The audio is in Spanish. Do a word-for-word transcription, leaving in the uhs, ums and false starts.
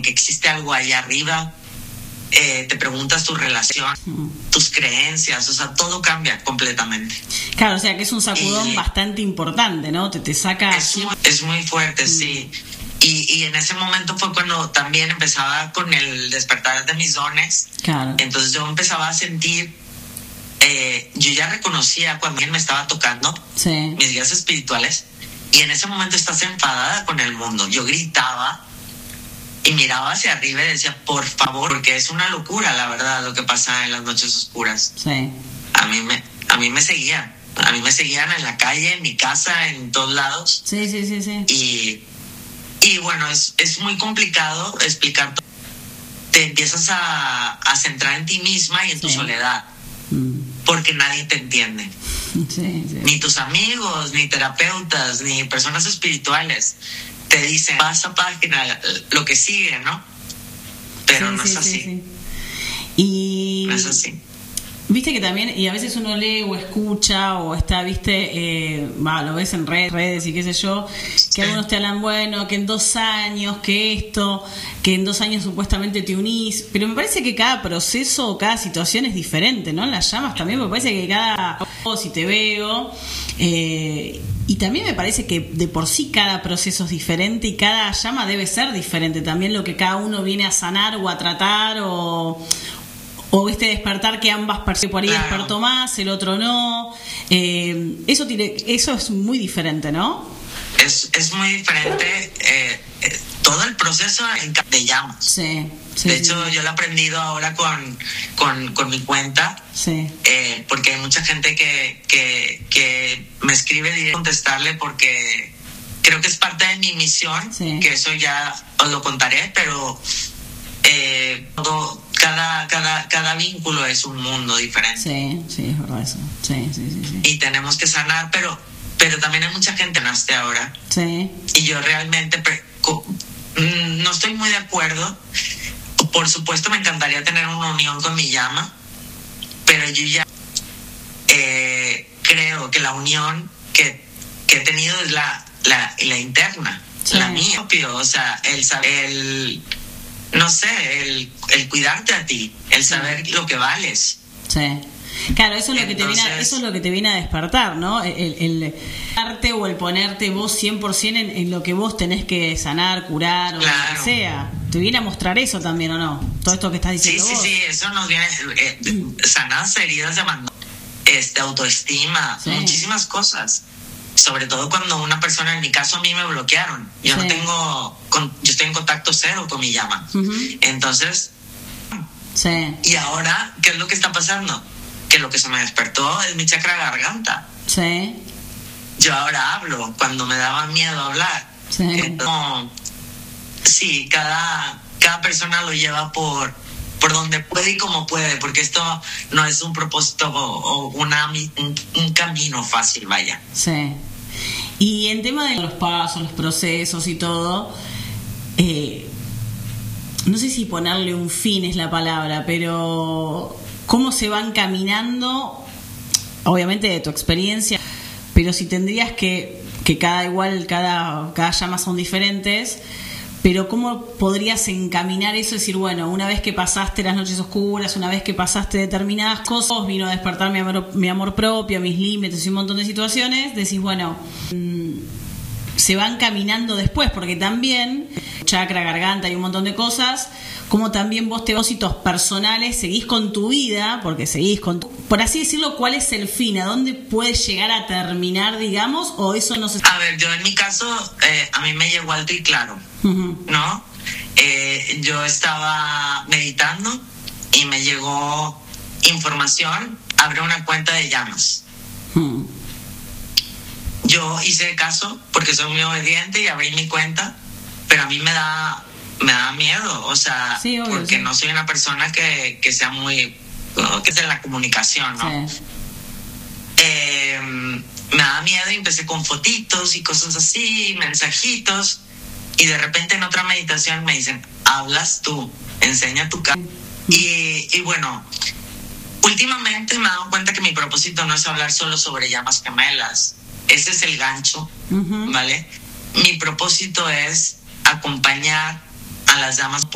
que existe algo allá arriba, eh, te preguntas tu relación, tus creencias, o sea, todo cambia completamente. Claro, o sea que es un sacudón y bastante importante, ¿no? Te, te saca... Es muy, es muy fuerte, mm. sí. Y, y en ese momento fue cuando también empezaba con el despertar de mis dones. Claro. Entonces yo empezaba a sentir, eh, yo ya reconocía cuando alguien me estaba tocando, sí. mis guías espirituales, y en ese momento estás enfadada con el mundo. Yo gritaba y miraba hacia arriba y decía, por favor, porque es una locura, la verdad, lo que pasa en las noches oscuras. Sí. A mí me, a mí me seguían, a mí me seguían en la calle, en mi casa, en todos lados. Sí, sí, sí, sí. Y... Y bueno, es, es muy complicado explicar. Te empiezas a, a centrar en ti misma y en tu sí. soledad. Mm. Porque nadie te entiende. Sí, sí. Ni tus amigos, ni terapeutas, ni personas espirituales. Te dicen, pasa página, lo que sigue, ¿no? Pero sí, no sí, es así. Sí, sí. Y... No es así. Viste que también, y a veces uno lee o escucha o está, viste, eh, va, lo ves en redes, redes y qué sé yo, que sí. algunos te hablan, bueno, que en dos años, que esto, que en dos años supuestamente te unís, pero me parece que cada proceso o cada situación es diferente, ¿no? En las llamas también me parece que cada, si te veo, eh, y también me parece que de por sí cada proceso es diferente y cada llama debe ser diferente, también lo que cada uno viene a sanar o a tratar o... O este despertar que ambas personas, por ahí claro. despertó más, el otro no. Eh, eso tiene, eso es muy diferente, ¿no? Es, es muy diferente eh, eh, todo el proceso de llamas. Sí. sí de sí, hecho, sí. yo lo he aprendido ahora con, con, con mi cuenta. Sí. Eh, porque hay mucha gente que, que, que me escribe y contestarle porque creo que es parte de mi misión. Sí. Que eso ya os lo contaré, pero eh, todo... Cada, cada, cada vínculo es un mundo diferente. Sí, sí, es verdad eso. Sí, sí, sí, sí. Y tenemos que sanar, pero, pero también hay mucha gente que nace ahora. Sí. Y yo realmente pre- co- no estoy muy de acuerdo. Por supuesto me encantaría tener una unión con mi llama, pero yo ya eh, creo que la unión que, que he tenido es la, la, la interna, sí. la mía. O sea, el saber... El, no sé, el, el cuidarte a ti, el saber sí. lo que vales. Sí. Claro, eso es lo Entonces, que te viene a, eso es lo que te viene a despertar, ¿no? El, el darte o el ponerte vos cien por ciento en, en lo que vos tenés que sanar, curar o claro. lo que sea. Te viene a mostrar eso también, ¿o no? Todo esto que estás diciendo Sí, vos. sí, sí, eso nos viene eh, sanar heridas de abandono, este, autoestima, sí. muchísimas cosas. Sobre todo cuando una persona, en mi caso a mí me bloquearon. Yo sí. no tengo, con, yo estoy en contacto cero con mi llama. Uh-huh. Entonces, sí. y ahora, ¿qué es lo que está pasando? Que lo que se me despertó es mi chakra garganta. Sí. Yo ahora hablo cuando me daba miedo hablar. Sí. Entonces, sí, cada, cada persona lo lleva por, por donde puede y como puede, porque esto no es un propósito o una, un, un camino fácil, vaya. Sí. Y en tema de los pasos, los procesos y todo, eh, no sé si ponerle un fin es la palabra, pero cómo se van caminando, obviamente de tu experiencia, pero si tendrías que, que cada igual, cada, cada llama son diferentes, pero cómo podrías encaminar eso, decir, bueno, una vez que pasaste las noches oscuras, una vez que pasaste determinadas cosas, vino a despertar mi amor, mi amor propio, mis límites y un montón de situaciones, decís, bueno, mmm, se van caminando después, porque también chakra, garganta y un montón de cosas, como también vos te propósitos personales, seguís con tu vida, porque seguís con tu, por así decirlo, ¿cuál es el fin? ¿A dónde puedes llegar a terminar, digamos? O eso no se... A ver, yo en mi caso, eh, a mí me llegó alto y claro, uh-huh. ¿no? Eh, yo estaba meditando y me llegó información, abre una cuenta de llamas. Uh-huh. Yo hice caso porque soy muy obediente y abrí mi cuenta, pero a mí me da me da miedo, o sea, sí, obvio, porque sí. no soy una persona que, que sea muy, que es de la comunicación, ¿no? Sí. Eh, me da miedo y empecé con fotitos y cosas así, mensajitos, y de repente en otra meditación me dicen, hablas tú, enseña tu cara. Sí. Y, y bueno, últimamente me he dado cuenta que mi propósito no es hablar solo sobre llamas gemelas. Ese es el gancho, uh-huh. ¿vale? Mi propósito es acompañar a las llamas